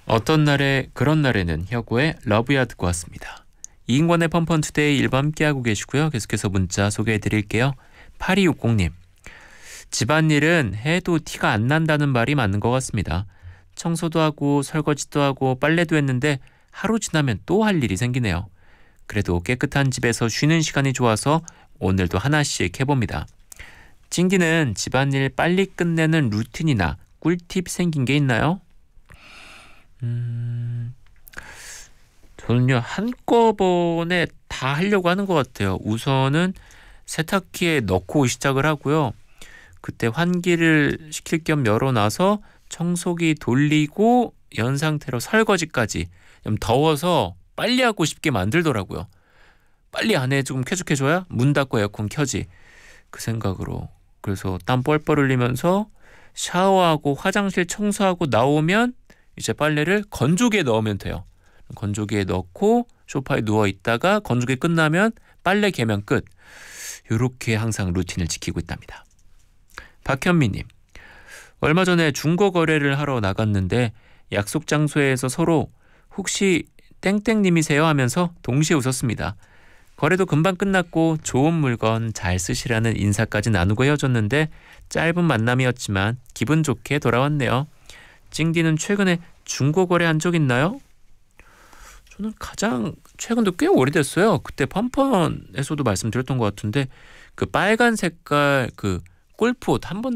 어떤 날에 그런 날에는 혁오의 러브야 듣고 왔습니다. 이인권의 펀펀투데이 일부 함께하고 계시고요. 계속해서 문자 소개해드릴게요. 8260님. 집안일은 해도 티가 안 난다는 말이 맞는 것 같습니다. 청소도 하고 설거지도 하고 빨래도 했는데 하루 지나면 또 할 일이 생기네요. 그래도 깨끗한 집에서 쉬는 시간이 좋아서 오늘도 하나씩 해봅니다. 찡디는 집안일 빨리 끝내는 루틴이나 꿀팁 생긴 게 있나요? 저는요 한꺼번에 다 하려고 하는 것 같아요. 우선은 세탁기에 넣고 시작을 하고요. 그때 환기를 시킬 겸 열어놔서 청소기 돌리고 연 상태로 설거지까지. 좀 더워서 빨리 하고 싶게 만들더라고요. 빨리 안에 조금 쾌적해져야 문 닫고 에어컨 켜지. 그 생각으로. 그래서 땀 뻘뻘 흘리면서 샤워하고 화장실 청소하고 나오면 이제 빨래를 건조기에 넣으면 돼요. 건조기에 넣고 소파에 누워 있다가 건조기 끝나면 빨래 개면 끝. 이렇게 항상 루틴을 지키고 있답니다. 박현미님. 얼마 전에 중고 거래를 하러 나갔는데 약속 장소에서 서로 혹시 땡땡님이세요 하면서 동시에 웃었습니다. 거래도 금방 끝났고 좋은 물건 잘 쓰시라는 인사까지 나누고 헤어졌는데 짧은 만남이었지만 기분 좋게 돌아왔네요. 찡디는 최근에 중고 거래한 적 있나요? 저는 가장 최근도 꽤 오래됐어요. 그때 펀펀에서도 말씀드렸던 것 같은데 그 빨간 색깔 그 골프옷 한 번